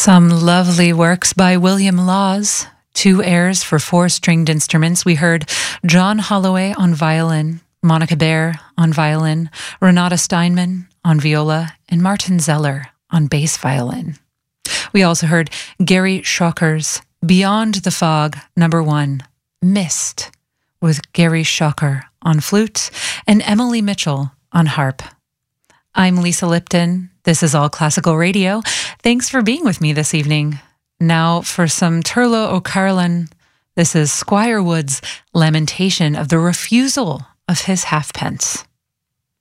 Some lovely works by William Laws. Two airs for four-stringed instruments. We heard John Holloway on violin, Monica Baer on violin, Renata Steinman on viola, and Martin Zeller on bass violin. We also heard Gary Schocker's Beyond the Fog, number 1, Mist, with Gary Schocker on flute and Emily Mitchell on harp. I'm Lisa Lipton. This is All Classical Radio. Thanks for being with me this evening. Now for some Turlough O'Carolan. This is Squire Wood's lamentation of the refusal of his halfpence.